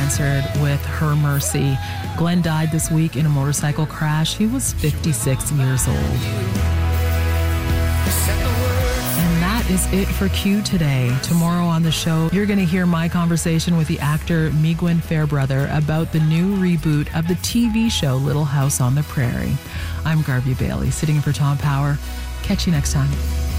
answered with Her Mercy. Glenn died this week in a motorcycle crash. He was 56 years old. And that is it for Q today. Tomorrow on the show, you're going to hear my conversation with the actor Migwen Fairbrother about the new reboot of the TV show Little House on the Prairie. I'm Garvey Bailey, sitting in for Tom Power. Catch you next time.